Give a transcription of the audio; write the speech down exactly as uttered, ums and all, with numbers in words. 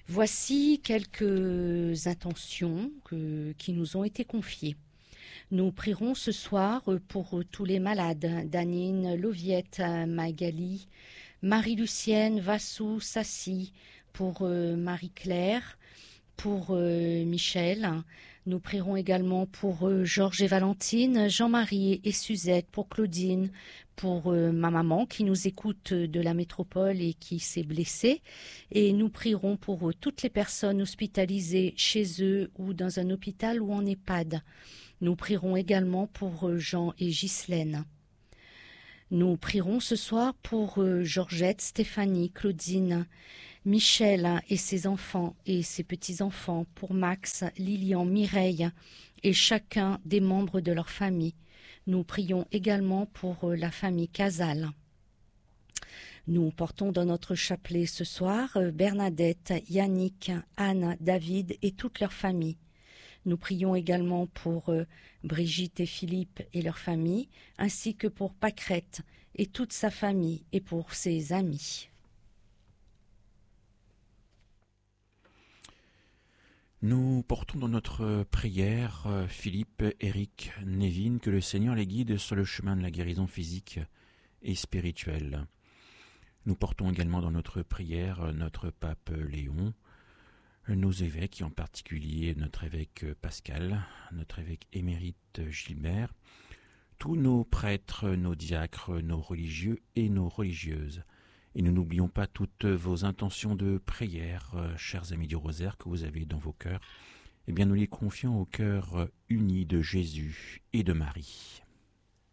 Voici quelques intentions que- qui nous ont été confiées. Nous prierons ce soir pour tous les malades, Danine, Loviette, Magali, Marie-Lucienne, Vassou, Sassi, pour euh, Marie-Claire, pour euh, Michel. Nous prierons également pour euh, Georges et Valentine, Jean-Marie et Suzette, pour Claudine, pour euh, ma maman qui nous écoute de la métropole et qui s'est blessée. Et nous prierons pour euh, toutes les personnes hospitalisées chez eux ou dans un hôpital ou en EHPAD. Nous prierons également pour euh, Jean et Ghislaine. Nous prierons ce soir pour euh, Georgette, Stéphanie, Claudine, Michel et ses enfants et ses petits-enfants, pour Max, Lilian, Mireille et chacun des membres de leur famille. Nous prions également pour euh, la famille Casal. Nous portons dans notre chapelet ce soir euh, Bernadette, Yannick, Anne, David et toute leur famille. Nous prions également pour euh, Brigitte et Philippe et leur famille, ainsi que pour Pâquerette et toute sa famille et pour ses amis. Nous portons dans notre prière euh, Philippe, Eric, Nevin, que le Seigneur les guide sur le chemin de la guérison physique et spirituelle. Nous portons également dans notre prière notre pape Léon, nos évêques, et en particulier notre évêque Pascal, notre évêque émérite Gilbert, tous nos prêtres, nos diacres, nos religieux et nos religieuses. Et nous n'oublions pas toutes vos intentions de prière, euh, chers amis du rosaire, que vous avez dans vos cœurs. Eh bien, nous les confions au cœur uni de Jésus et de Marie.